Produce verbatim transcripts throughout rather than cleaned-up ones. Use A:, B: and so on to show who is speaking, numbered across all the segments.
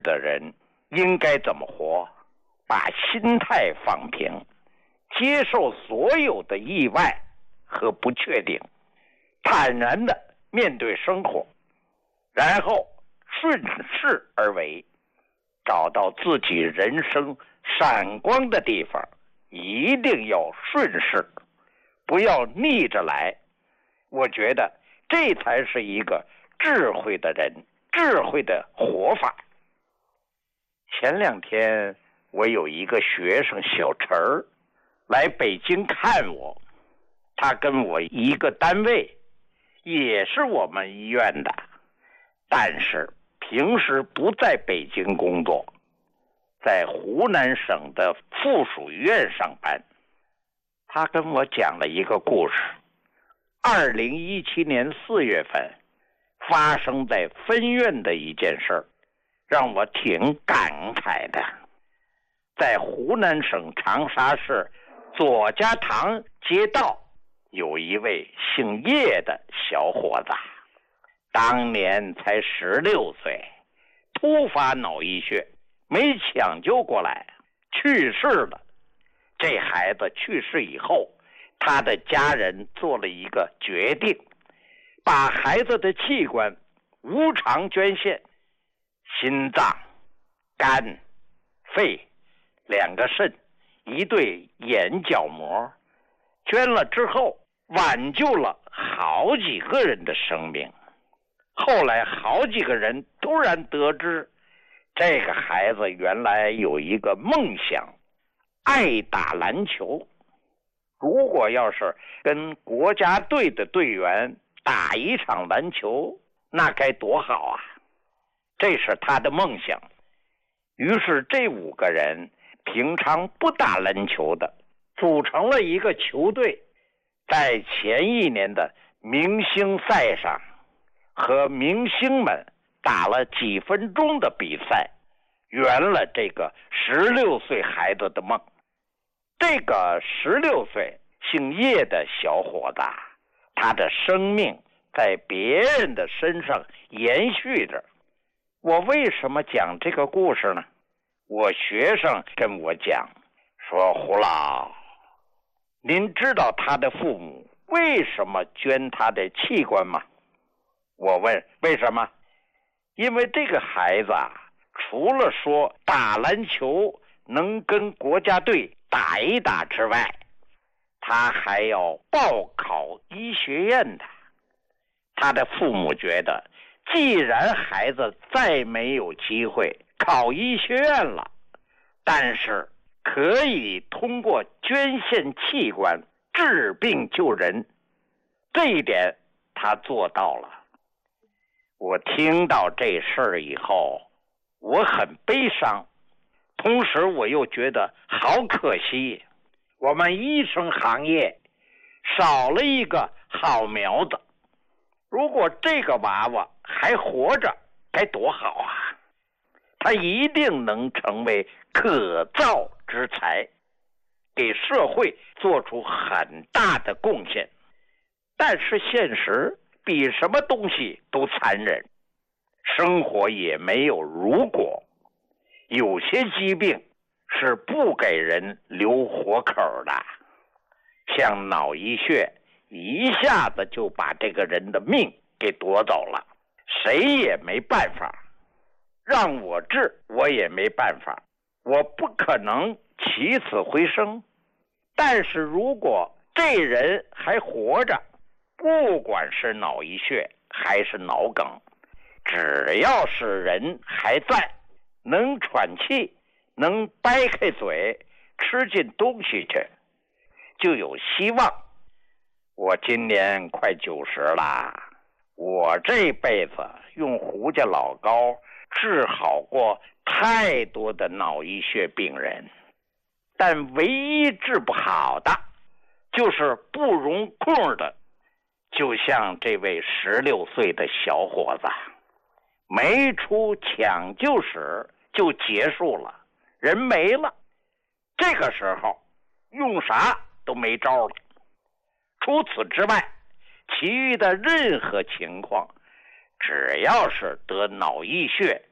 A: 的人应该怎么活，把心态放平，接受所有的意外和不确定，坦然的面对生活，然后顺势而为，找到自己人生闪光的地方，一定要顺势，不要逆着来。我觉得这才是一个智慧的人，智慧的活法。前两天我有一个学生小陈儿来北京看我，他跟我一个单位，也是我们医院的，但是平时不在北京工作，在湖南省的附属医院上班。他跟我讲了一个故事，二零一七年四月份发生在分院的一件事儿，让我挺感慨的。在湖南省长沙市左家塘街道，有一位姓叶的小伙子，当年才十六岁，突发脑溢血，没抢救过来，去世了。这孩子去世以后，他的家人做了一个决定，把孩子的器官无偿捐献，心脏、肝、肺、两个肾、一对眼角膜，捐了之后挽救了好几个人的生命。后来好几个人突然得知，这个孩子原来有一个梦想，爱打篮球。如果要是跟国家队的队员打一场篮球，那该多好啊！这是他的梦想。于是这五个人平常不打篮球的，组成了一个球队，在前一年的明星赛上和明星们打了几分钟的比赛，圆了这个十六岁孩子的梦。这个十六岁姓叶的小伙子，他的生命在别人的身上延续着。我为什么讲这个故事呢？我学生跟我讲说，胡老，您知道他的父母为什么捐他的器官吗？我问为什么？因为这个孩子啊，除了说打篮球能跟国家队打一打之外，他还要报考医学院的。他的父母觉得，既然孩子再没有机会考医学院了，但是可以通过捐献器官治病救人，这一点他做到了。我听到这事儿以后，我很悲伤，同时我又觉得好可惜，我们医生行业少了一个好苗子。如果这个娃娃还活着，该多好啊！他一定能成为可造之才，给社会做出很大的贡献。但是现实比什么东西都残忍，生活也没有如果。有些疾病是不给人留活口的，像脑溢血，一下子就把这个人的命给夺走了，谁也没办法。让我治，我也没办法，我不可能起死回生。但是如果这人还活着，不管是脑溢血还是脑梗，只要是人还在，能喘气，能掰开嘴吃进东西去，就有希望。我今年快九十了，我这辈子用胡家老膏治好过太多的脑溢血病人，但唯一治不好的就是不容控的，就像这位十六岁的小伙子，没出抢救室就结束了，人没了。这个时候用啥都没招了。除此之外，其余的任何情况，只要是得脑溢血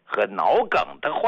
A: 和脑梗的患